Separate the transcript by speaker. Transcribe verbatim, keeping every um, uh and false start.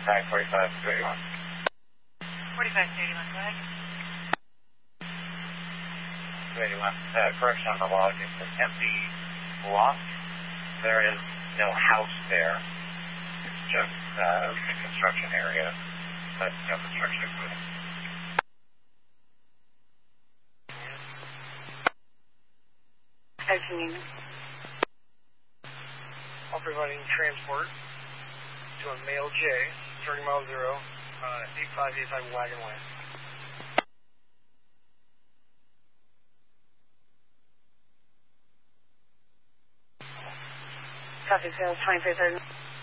Speaker 1: Tag forty-five two eighty-one.
Speaker 2: forty-five two eighty-one, go ahead.
Speaker 1: two eighty-one, uh, correction on the log. It's an empty lot. There is no house there. It's just uh, a construction area, but no construction equipment.
Speaker 2: Thirteen.
Speaker 3: I'll be running transport to a male J, thirty mile zero, uh, eight five eight five Wagon Way.
Speaker 2: Traffic sales twenty-three thirty.